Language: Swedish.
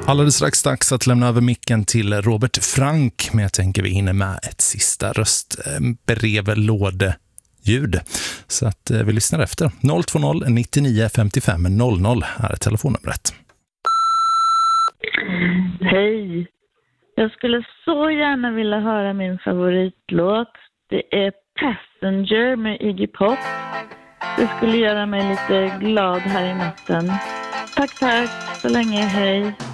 Alldeles strax dags att lämna över micken till Robert Frank, men jag tänker vi hinner med ett sista röstbrevlådeljud. Så att vi lyssnar efter. 020 99 55 00 är telefonnumret. Hej! Jag skulle så gärna vilja höra min favoritlåt. Det är Passenger med Iggy Pop. Det skulle göra mig lite glad här i natten. Tack så länge, hej!